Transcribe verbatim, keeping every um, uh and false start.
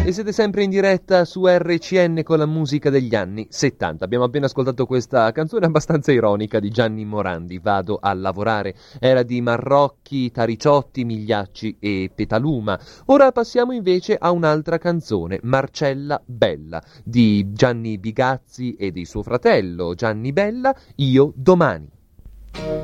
E siete sempre in diretta su R C N con la musica degli anni settanta. Abbiamo appena ascoltato questa canzone abbastanza ironica di Gianni Morandi, Vado a lavorare. Era di Marrocchi, Tariciotti, Migliacci e Petaluma. Ora passiamo invece a un'altra canzone, Marcella Bella, di Gianni Bigazzi e di suo fratello Gianni Bella, Io domani.